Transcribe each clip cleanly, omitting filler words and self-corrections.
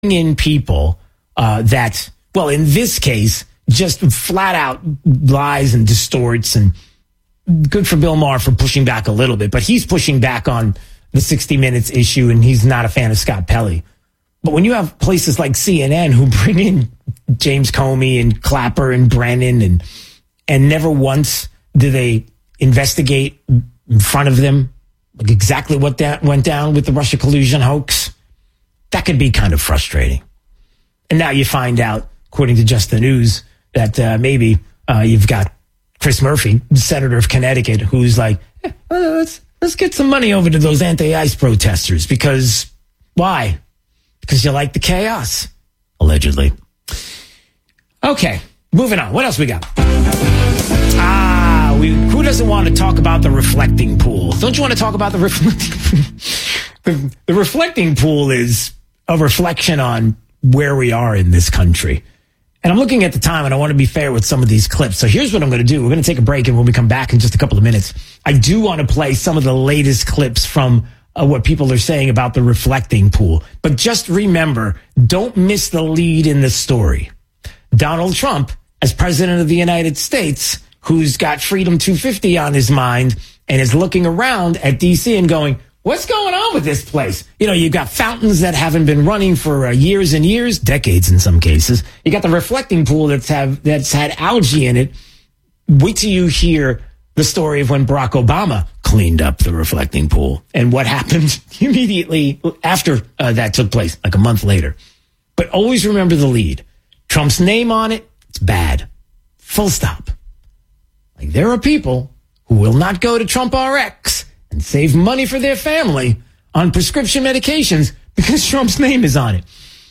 in people that, well, in this case, just flat out lies and distorts, and good for Bill Maher for pushing back a little bit, but he's pushing back on the 60 Minutes issue, and he's not a fan of Scott Pelley. But when you have places like CNN who bring in James Comey and Clapper and Brennan and never once do they investigate in front of them like exactly what that went down with the Russia collusion hoax, that could be kind of frustrating. And now you find out, according to Just the News, that maybe you've got Chris Murphy, the senator of Connecticut, who's like, let's get some money over to those anti-ICE protesters. Because why? Because you like the chaos, allegedly. Okay, moving on. What else we got? Who doesn't want to talk about the reflecting pool? Don't you want to talk about the reflecting pool? The reflecting pool is a reflection on where we are in this country. And I'm looking at the time, and I want to be fair with some of these clips. So here's what I'm going to do. We're going to take a break, and when we come back in just a couple of minutes, I do want to play some of the latest clips from what people are saying about the reflecting pool. But just remember, don't miss the lead in the story. Donald Trump, as president of the United States, who's got Freedom 250 on his mind and is looking around at D.C. and going, what's going on with this place? You know, you've got fountains that haven't been running for years and years, decades in some cases. You got the reflecting pool that's had algae in it. Wait till you hear the story of when Barack Obama cleaned up the reflecting pool and what happened immediately after that took place, like a month later. But always remember the lead. Trump's name on it, it's bad. Full stop. Like, there are people who will not go to Trump RX and save money for their family on prescription medications because Trump's name is on it.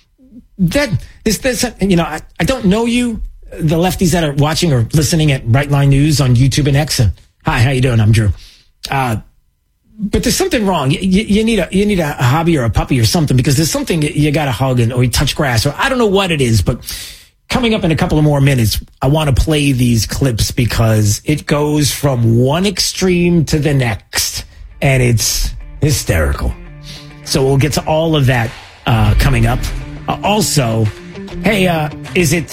I don't know you, the lefties that are watching or listening at Right Line News on YouTube and X. Hi, how you doing? I'm Drew. But there's something wrong. You need a hobby or a puppy or something, because there's something you got to hug or you touch grass, or I don't know what it is. But coming up in a couple of more minutes, I want to play these clips because it goes from one extreme to the next, and it's hysterical. So we'll get to all of that coming up. Also, hey, is it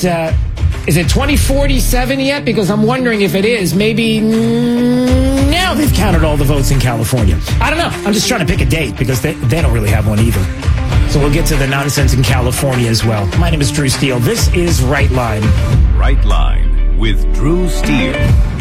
2047 yet? Because I'm wondering if it is. Maybe now they've counted all the votes in California. I don't know. I'm just trying to pick a date because they don't really have one either. So we'll get to the nonsense in California as well. My name is Drew Steele. This is Right Line. Right Line with Drew Steele.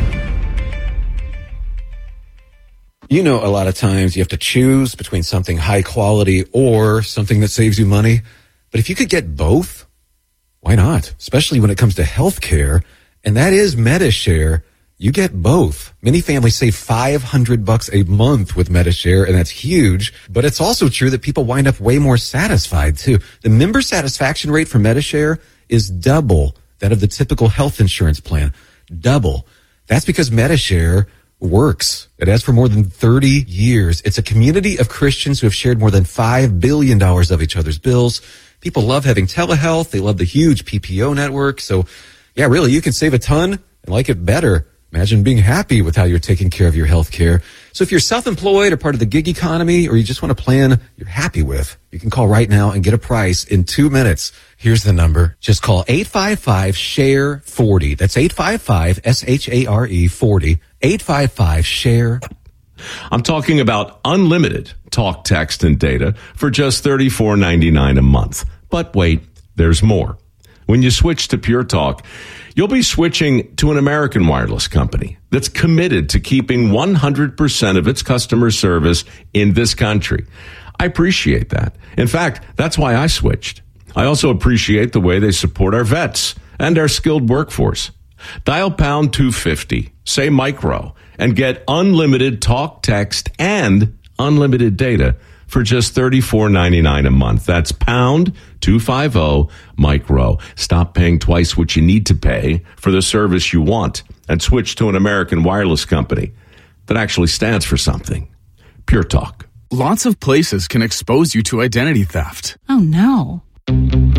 You know, a lot of times you have to choose between something high quality or something that saves you money. But if you could get both, why not? Especially when it comes to healthcare, and that is MediShare. You get both. Many families save $500 a month with MediShare, and that's huge. But it's also true that people wind up way more satisfied too. The member satisfaction rate for MediShare is double that of the typical health insurance plan. Double. That's because MediShare works. It has for more than 30 years. It's a community of Christians who have shared more than $5 billion of each other's bills. People love having telehealth. They love the huge PPO network. So, yeah, really, you can save a ton and like it better. Imagine being happy with how you're taking care of your health care. So if you're self-employed or part of the gig economy, or you just want a plan you're happy with, you can call right now and get a price in 2 minutes. Here's the number. Just call 855-SHARE-40. That's 855-SHARE 40. 855-SHARE. I'm talking about unlimited talk, text, and data for just $34.99 a month. But wait, there's more. When you switch to Pure Talk, you'll be switching to an American wireless company that's committed to keeping 100% of its customer service in this country. I appreciate that. In fact, that's why I switched. I also appreciate the way they support our vets and our skilled workforce. Dial pound 250, say micro, and get unlimited talk, text, and unlimited data for just $34.99 a month. That's pound 250 micro. Stop paying twice what you need to pay for the service you want and switch to an American wireless company that actually stands for something. Pure Talk. Lots of places can expose you to identity theft. Oh, no.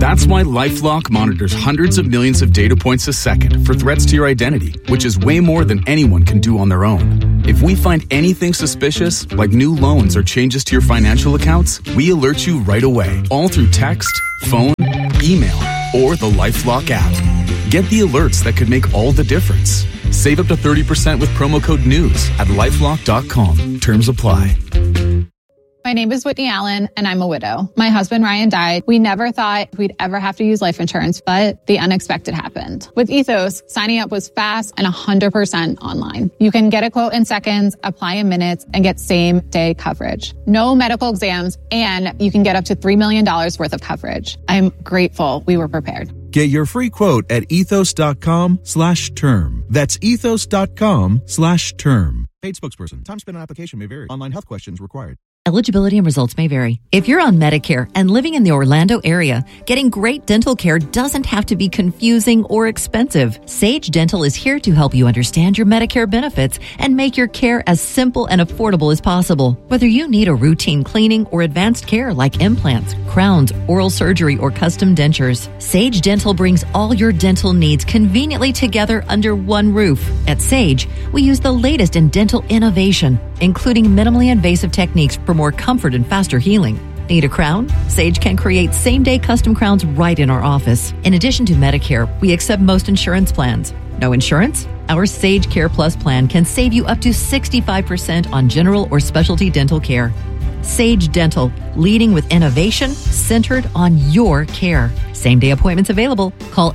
That's why LifeLock monitors hundreds of millions of data points a second for threats to your identity, which is way more than anyone can do on their own. If we find anything suspicious, like new loans or changes to your financial accounts, we alert you right away, all through text, phone, email, or the LifeLock app. Get the alerts that could make all the difference. Save up to 30% with promo code NEWS at LifeLock.com. Terms apply. My name is Whitney Allen, and I'm a widow. My husband, Ryan, died. We never thought we'd ever have to use life insurance, but the unexpected happened. With Ethos, signing up was fast and 100% online. You can get a quote in seconds, apply in minutes, and get same-day coverage. No medical exams, and you can get up to $3 million worth of coverage. I'm grateful we were prepared. Get your free quote at ethos.com/term. That's ethos.com/term. Paid spokesperson. Time spent on application may vary. Online health questions required. Eligibility and results may vary. If you're on Medicare and living in the Orlando area, getting great dental care doesn't have to be confusing or expensive. Sage Dental is here to help you understand your Medicare benefits and make your care as simple and affordable as possible. Whether you need a routine cleaning or advanced care like implants, crowns, oral surgery, or custom dentures, Sage Dental brings all your dental needs conveniently together under one roof. At Sage, we use the latest in dental innovation, including minimally invasive techniques for more comfort and faster healing. Need a crown? Sage can create same-day custom crowns right in our office. In addition to Medicare, we accept most insurance plans. No insurance? Our Sage Care Plus plan can save you up to 65% on general or specialty dental care. Sage Dental, leading with innovation centered on your care. Same-day appointments available. Call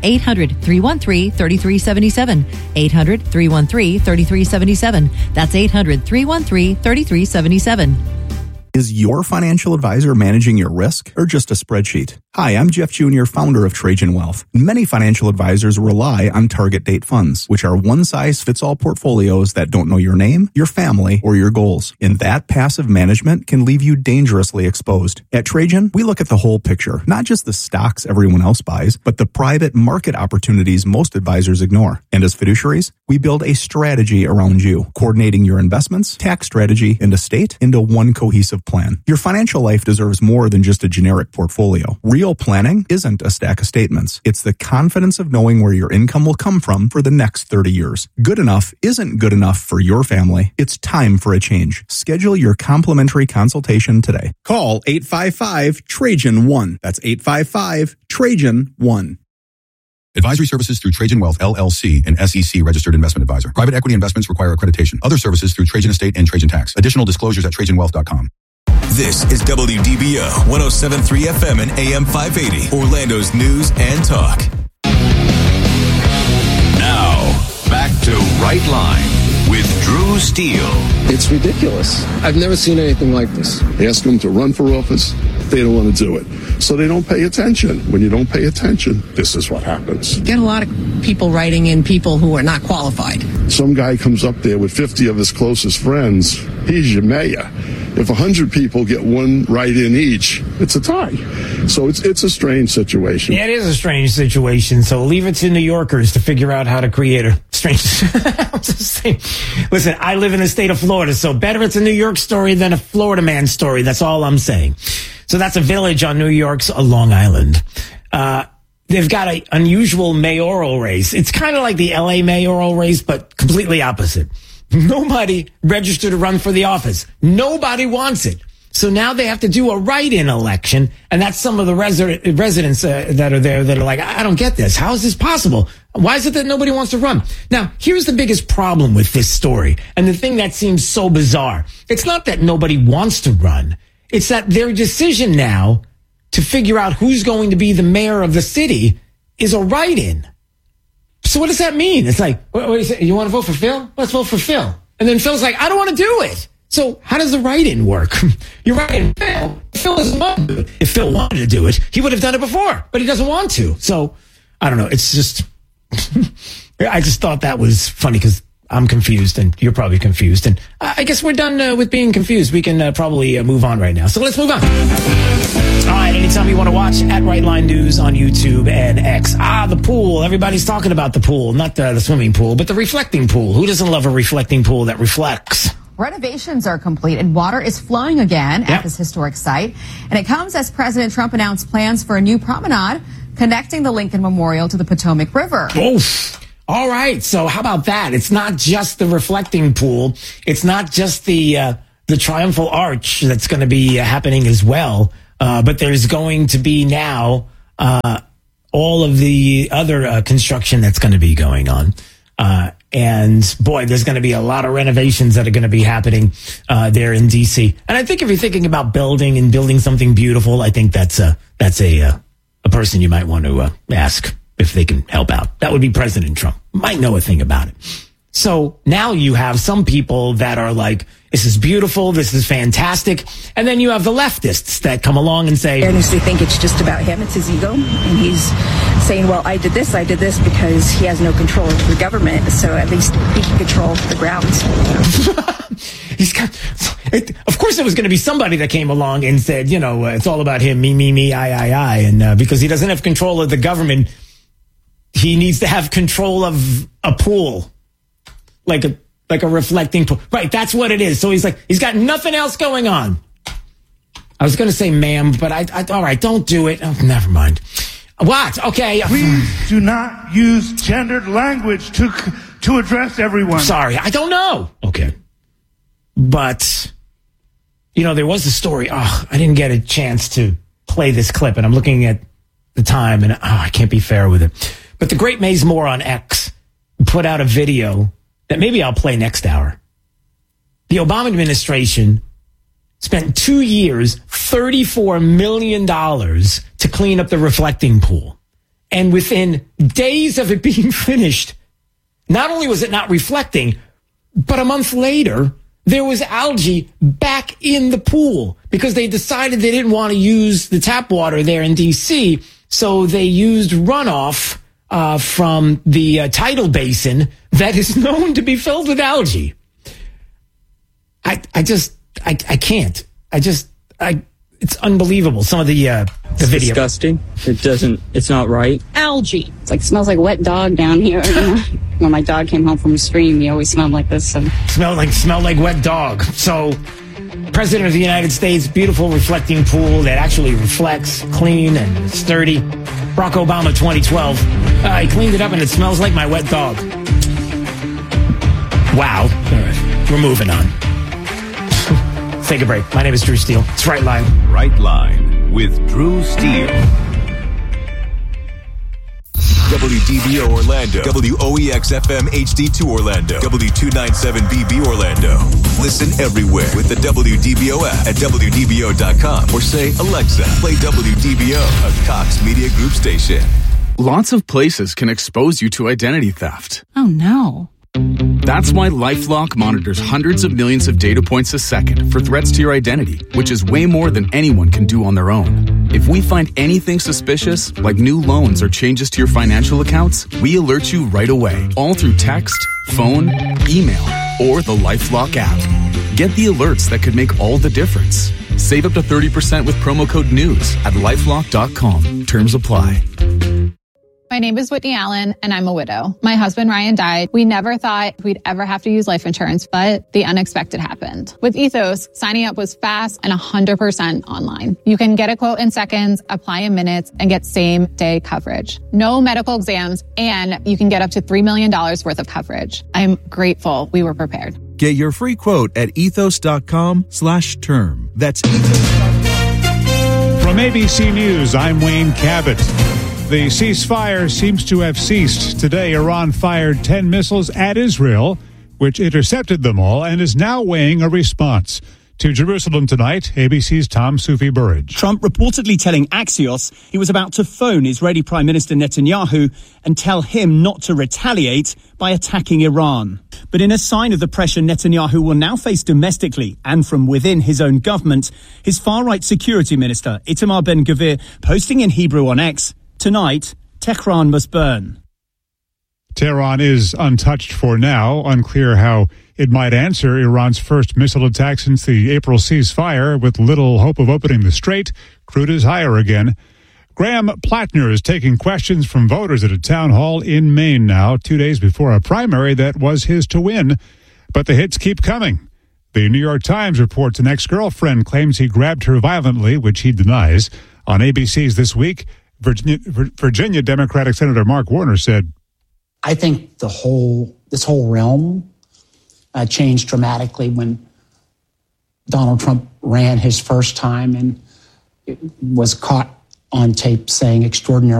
800-313-3377. 800-313-3377. That's 800-313-3377. Is your financial advisor managing your risk or just a spreadsheet? Hi, I'm Jeff Jr., founder of Trajan Wealth. Many financial advisors rely on target date funds, which are one-size-fits-all portfolios that don't know your name, your family, or your goals. And that passive management can leave you dangerously exposed. At Trajan, we look at the whole picture, not just the stocks everyone else buys, but the private market opportunities most advisors ignore. And as fiduciaries, we build a strategy around you, coordinating your investments, tax strategy, and estate into one cohesive plan. Your financial life deserves more than just a generic portfolio. Real planning isn't a stack of statements. It's the confidence of knowing where your income will come from for the next 30 years. Good enough isn't good enough for your family. It's time for a change. Schedule your complimentary consultation today. Call 855-TRAJAN-1. That's 855-TRAJAN-1. Advisory services through Trajan Wealth, LLC, an SEC registered investment advisor. Private equity investments require accreditation. Other services through Trajan Estate and Trajan Tax. Additional disclosures at TrajanWealth.com. This is WDBO 107.3 FM and AM 580, Orlando's news and talk. Now, back to Right Line with Drew Steele. It's ridiculous. I've never seen anything like this. Ask them to run for office. They don't want to do it. So they don't pay attention. When you don't pay attention, this is what happens. You get a lot of people writing in people who are not qualified. Some guy comes up there with 50 of his closest friends. He's your mayor. If 100 people get one write-in each, it's a tie. So it's a strange situation. Yeah, it is a strange situation. So leave it to New Yorkers to figure out how to create a strange... I'm just saying. Listen, I live in the state of Florida, so better it's a New York story than a Florida man story. That's all I'm saying. So that's a village on New York's Long Island. They've got an unusual mayoral race. It's kind of like the LA mayoral race, but completely opposite. Nobody registered to run for the office. Nobody wants it. So now they have to do a write-in election, and that's some of the residents that are there that are like, I don't get this. How is this possible? Why is it that nobody wants to run? Now, here's the biggest problem with this story, and the thing that seems so bizarre. It's not that nobody wants to run. It's that their decision now to figure out who's going to be the mayor of the city is a write-in. So what does that mean? It's like, what do you say? You want to vote for Phil? Let's vote for Phil. And then Phil's like, I don't want to do it. So how does the write-in work? You're writing Phil. Phil doesn't want to do it. If Phil wanted to do it, he would have done it before, but he doesn't want to. So I don't know. It's just, I just thought that was funny because I'm confused and you're probably confused. And I guess we're done with being confused. We can probably move on right now. So let's move on. All right. Anytime you want to watch at Right Line News on YouTube and X. The pool. Everybody's talking about the pool, not the swimming pool, but the reflecting pool. Who doesn't love a reflecting pool that reflects? Renovations are complete and water is flowing again at this historic site. And it comes as President Trump announced plans for a new promenade connecting the Lincoln Memorial to the Potomac River. Oof. All right. So how about that? It's not just the reflecting pool. It's not just the triumphal arch that's going to be happening as well. But there's going to be now all of the other construction that's going to be going on. And boy, there's going to be a lot of renovations that are going to be happening there in D.C. And I think if you're thinking about building something beautiful, I think that's a person you might want to ask if they can help out. That would be President Trump. Might know a thing about it. So now you have some people that are like, this is beautiful, this is fantastic. And then you have the leftists that come along and say, earnestly think it's just about him, it's his ego. And he's saying, well, I did this because he has no control over the government, so at least he can control the grounds. Of course there was going to be somebody that came along and said, it's all about him, me, I. And because he doesn't have control of the government, he needs to have control of a pool. Like a reflecting pool. Right, that's what it is. So he's got nothing else going on. I was going to say ma'am, but I all right, don't do it. Oh, never mind. What? Okay. Please do not use gendered language to address everyone. Sorry, I don't know. Okay. But, there was a story. I didn't get a chance to play this clip, and I'm looking at the time, and I can't be fair with it. But the great Maze Moore on X put out a video that maybe I'll play next hour. The Obama administration spent 2 years, $34 million to clean up the reflecting pool. And within days of it being finished, not only was it not reflecting, but a month later, there was algae back in the pool because they decided they didn't want to use the tap water there in D.C., so they used runoff from the tidal basin that is known to be filled with algae. I can't. It's unbelievable. Some of the video. Disgusting. It's not right. Algae. It's smells like wet dog down here. When my dog came home from a stream, he always smelled like this. Smell like wet dog. So, President of the United States, beautiful reflecting pool that actually reflects, clean and sturdy. Barack Obama 2012. He cleaned it up and it smells like my wet dog. Wow. All right. We're moving on. Take a break. My name is Drew Steele. It's Right Line. Right Line with Drew Steele. WDBO Orlando, WOEX-FM HD2 Orlando, W297BB Orlando. Listen everywhere with the WDBO app at WDBO.com or say, Alexa, play WDBO, a Cox Media Group station. Lots of places can expose you to identity theft. Oh, no. That's why LifeLock monitors hundreds of millions of data points a second for threats to your identity, which is way more than anyone can do on their own. If we find anything suspicious, like new loans or changes to your financial accounts, we alert you right away, all through text, phone, email, or the LifeLock app. Get the alerts that could make all the difference. Save up to 30% with promo code NEWS at LifeLock.com. Terms apply. My name is Whitney Allen, and I'm a widow. My husband, Ryan, died. We never thought we'd ever have to use life insurance, but the unexpected happened. With Ethos, signing up was fast and 100% online. You can get a quote in seconds, apply in minutes, and get same-day coverage. No medical exams, and you can get up to $3 million worth of coverage. I'm grateful we were prepared. Get your free quote at ethos.com/term. That's ethos.com. From ABC News, I'm Wayne Cabot. The ceasefire seems to have ceased. Today, Iran fired 10 missiles at Israel, which intercepted them all and is now weighing a response. To Jerusalem tonight, ABC's Tom Sufi Burridge. Trump reportedly telling Axios he was about to phone Israeli Prime Minister Netanyahu and tell him not to retaliate by attacking Iran. But in a sign of the pressure Netanyahu will now face domestically and from within his own government, his far-right security minister, Itamar Ben-Gvir, posting in Hebrew on X, "Tonight, Tehran must burn." Tehran is untouched for now. Unclear how it might answer Iran's first missile attack since the April ceasefire, with little hope of opening the strait. Crude is higher again. Graham Plattner is taking questions from voters at a town hall in Maine now, 2 days before a primary that was his to win. But the hits keep coming. The New York Times reports an ex-girlfriend claims he grabbed her violently, which he denies. On ABC's This Week, Virginia Democratic Senator Mark Warner said, I think this whole realm changed dramatically when Donald Trump ran his first time and was caught on tape saying extraordinary